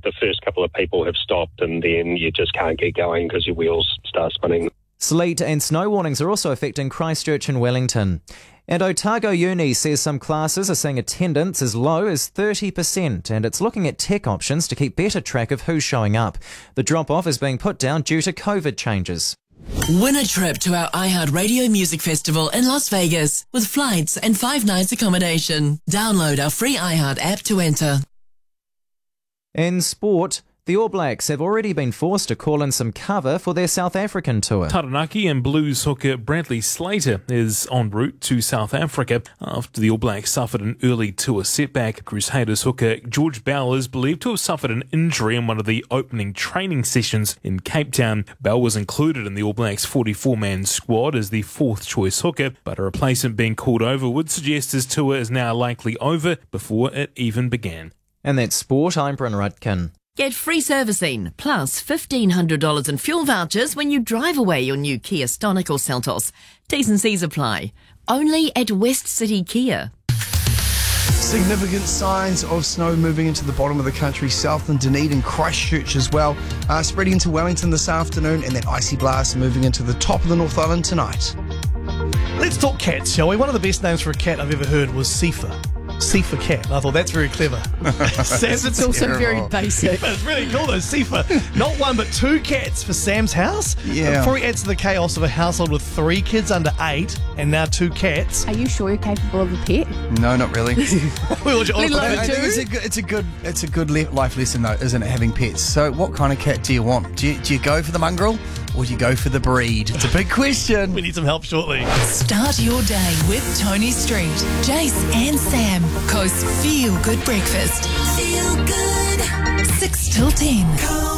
the first couple of people have stopped and then you just can't get going because your wheels start spinning. Sleet and snow warnings are also affecting Christchurch and Wellington. And Otago Uni says some classes are seeing attendance as low as 30%, and it's looking at tech options to keep better track of who's showing up. The drop-off is being put down due to COVID changes. Win a trip to our iHeartRadio Music Festival in Las Vegas with flights and 5 nights accommodation. Download our free iHeart app to enter. In sport, the All Blacks have already been forced to call in some cover for their South African tour. Taranaki and Blues hooker Bradley Slater is en route to South Africa after the All Blacks suffered an early tour setback. Crusaders hooker George Bell is believed to have suffered an injury in one of the opening training sessions in Cape Town. Bell was included in the All Blacks 44-man squad as the fourth choice hooker, but a replacement being called over would suggest his tour is now likely over before it even began. And that's sport. I'm Bryn Rudkin. Get free servicing plus $1,500 in fuel vouchers when you drive away your new Kia Stonic or Seltos. T's and C's apply. Only at West City Kia. Significant signs of snow moving into the bottom of the country, south in Dunedin, Christchurch as well, spreading into Wellington this afternoon, and that icy blast moving into the top of the North Island tonight. Let's talk cats, shall we? One of the best names for a cat I've ever heard was Sifa. Sifa cat. I thought that's very clever. It's also terrible. very basic. But it's really cool though, Sifa. Not one but 2 cats for Sam's house. Yeah. It probably adds to the chaos of a household with 3 kids under 8 and now 2 cats. Are you sure you're capable of a pet? No, not really. Well, you're honest, Let I think it's a good life lesson though, isn't it, having pets? So what kind of cat do you want? Do you go for the mongrel or do you go for the breed? It's a big question. we need some help shortly. Start your day with Tony Street, Jace and Sam. Coast Feel Good Breakfast. Feel good. 6 till 10.